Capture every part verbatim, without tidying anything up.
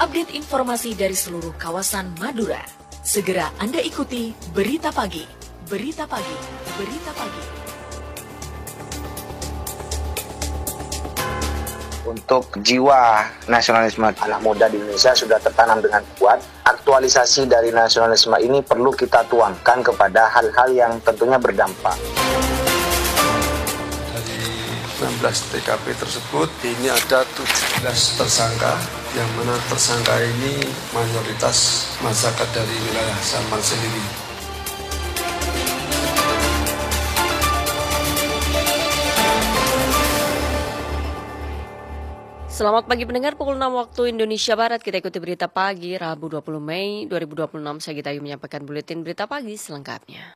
update informasi dari seluruh kawasan Madura. Segera Anda ikuti Berita Pagi, Berita Pagi, Berita Pagi. Untuk jiwa nasionalisme anak muda di Indonesia sudah tertanam dengan kuat. Aktualisasi dari nasionalisme ini perlu kita tuangkan kepada hal-hal yang tentunya berdampak. enam belas T K P tersebut ini ada tujuh belas tersangka, yang mana tersangka ini mayoritas masyarakat dari wilayah Sampang sendiri. Selamat pagi pendengar, pukul enam waktu Indonesia Barat kita ikuti Berita Pagi Rabu dua puluh Mei dua ribu dua puluh enam. Saya Gita Ayu menyampaikan buletin Berita Pagi selengkapnya.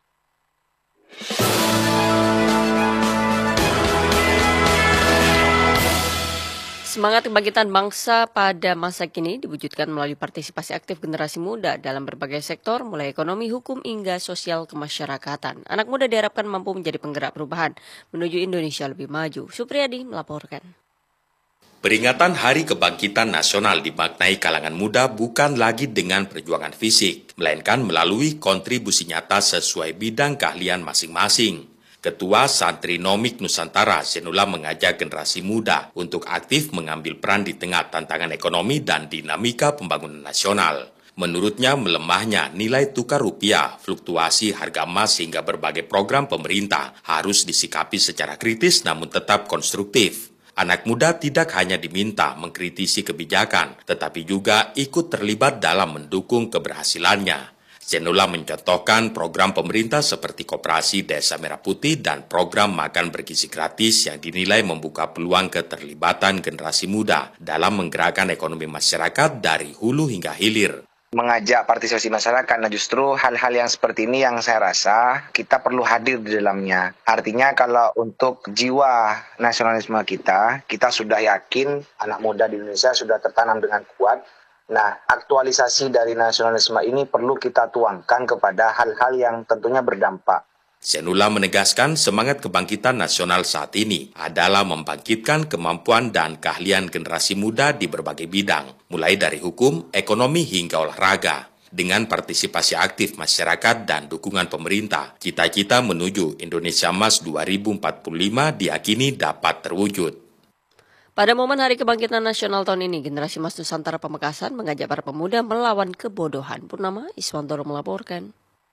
Semangat kebangkitan bangsa pada masa kini diwujudkan melalui partisipasi aktif generasi muda dalam berbagai sektor, mulai ekonomi, hukum, hingga sosial kemasyarakatan. Anak muda diharapkan mampu menjadi penggerak perubahan menuju Indonesia lebih maju. Supriyadi melaporkan. Peringatan Hari Kebangkitan Nasional dimaknai kalangan muda bukan lagi dengan perjuangan fisik, melainkan melalui kontribusi nyata sesuai bidang keahlian masing-masing. Ketua Santri Nomik Nusantara, Zenula, mengajak generasi muda untuk aktif mengambil peran di tengah tantangan ekonomi dan dinamika pembangunan nasional. Menurutnya, melemahnya nilai tukar rupiah, fluktuasi harga emas hingga berbagai program pemerintah harus disikapi secara kritis namun tetap konstruktif. Anak muda tidak hanya diminta mengkritisi kebijakan, tetapi juga ikut terlibat dalam mendukung keberhasilannya. Zenula mencontohkan program pemerintah seperti Koperasi Desa Merah Putih dan program makan bergizi gratis yang dinilai membuka peluang keterlibatan generasi muda dalam menggerakkan ekonomi masyarakat dari hulu hingga hilir. Mengajak partisipasi masyarakat, nah justru hal-hal yang seperti ini yang saya rasa kita perlu hadir di dalamnya. Artinya kalau untuk jiwa nasionalisme kita, kita sudah yakin anak muda di Indonesia sudah tertanam dengan kuat. Nah, aktualisasi dari nasionalisme ini perlu kita tuangkan kepada hal-hal yang tentunya berdampak. Zenula menegaskan semangat kebangkitan nasional saat ini adalah membangkitkan kemampuan dan keahlian generasi muda di berbagai bidang, mulai dari hukum, ekonomi hingga olahraga. Dengan partisipasi aktif masyarakat dan dukungan pemerintah, cita-cita menuju Indonesia Emas dua ribu empat puluh lima diyakini dapat terwujud. Pada momen Hari Kebangkitan Nasional tahun ini, Generasi Emas Nusantara Pamekasan mengajak para pemuda melawan kebodohan. Purnama Iswantoro melaporkan.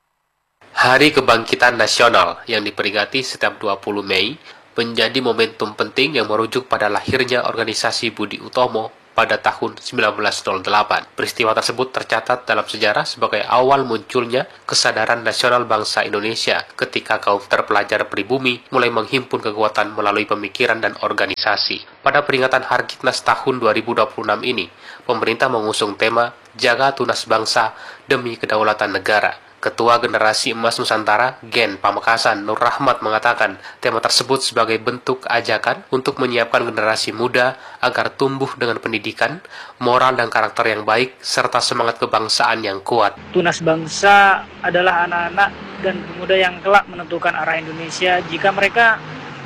Hari Kebangkitan Nasional yang diperingati setiap dua puluh Mei menjadi momentum penting yang merujuk pada lahirnya organisasi Budi Utomo pada tahun sembilan belas nol delapan. Peristiwa tersebut tercatat dalam sejarah sebagai awal munculnya kesadaran nasional bangsa Indonesia ketika kaum terpelajar pribumi mulai menghimpun kekuatan melalui pemikiran dan organisasi. Pada peringatan Harkitnas tahun dua ribu dua puluh enam ini, pemerintah mengusung tema Jaga Tunas Bangsa Demi Kedaulatan Negara. Ketua Generasi Emas Nusantara, Gen Pamekasan, Nur Rahmat mengatakan tema tersebut sebagai bentuk ajakan untuk menyiapkan generasi muda agar tumbuh dengan pendidikan, moral dan karakter yang baik, serta semangat kebangsaan yang kuat. Tunas bangsa adalah anak-anak dan pemuda yang kelak menentukan arah Indonesia jika mereka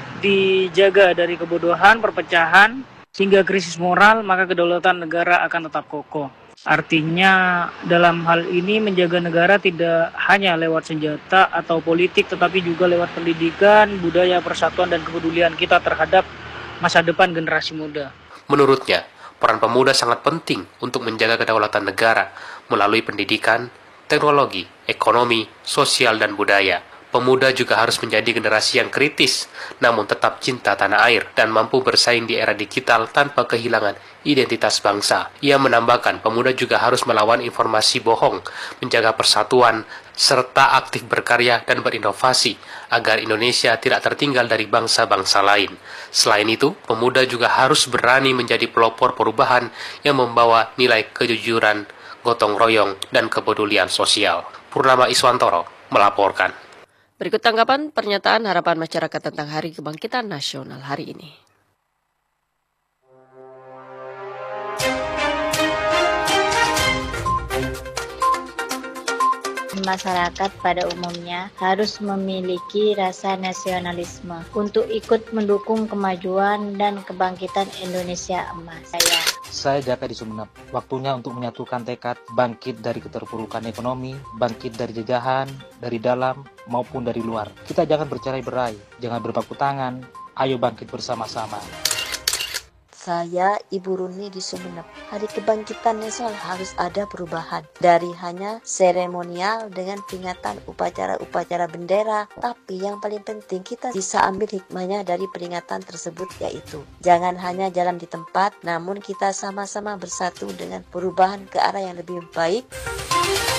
dijaga dari kebodohan, perpecahan, hingga krisis moral, maka kedaulatan negara akan tetap kokoh. Artinya dalam hal ini menjaga negara tidak hanya lewat senjata atau politik, tetapi juga lewat pendidikan, budaya, persatuan, dan kepedulian kita terhadap masa depan generasi muda. Menurutnya, peran pemuda sangat penting untuk menjaga kedaulatan negara melalui pendidikan, teknologi, ekonomi, sosial, dan budaya. Pemuda juga harus menjadi generasi yang kritis, namun tetap cinta tanah air dan mampu bersaing di era digital tanpa kehilangan identitas bangsa. Ia menambahkan, pemuda juga harus melawan informasi bohong, menjaga persatuan, serta aktif berkarya dan berinovasi agar Indonesia tidak tertinggal dari bangsa-bangsa lain. Selain itu, pemuda juga harus berani menjadi pelopor perubahan yang membawa nilai kejujuran, gotong royong, dan kepedulian sosial. Purnama Iswantoro melaporkan. Berikut tanggapan pernyataan harapan masyarakat tentang Hari Kebangkitan Nasional hari ini. masyarakat pada umumnya harus memiliki rasa nasionalisme untuk ikut mendukung kemajuan dan kebangkitan Indonesia emas. Saya Saya Jaka di Sumeneb. Waktunya untuk menyatukan tekad, bangkit dari keterpurukan ekonomi, bangkit dari jajahan, dari dalam maupun dari luar. Kita jangan bercerai-berai, jangan berbaku tangan, ayo bangkit bersama-sama. Saya Ibu Runi di Sumeneb. Hari Kebangkitan Nasional harus ada perubahan. Dari hanya seremonial dengan peringatan upacara-upacara bendera. Tapi yang paling penting kita bisa ambil hikmahnya dari peringatan tersebut, yaitu jangan hanya jalan di tempat, namun kita sama-sama bersatu dengan perubahan ke arah yang lebih baik.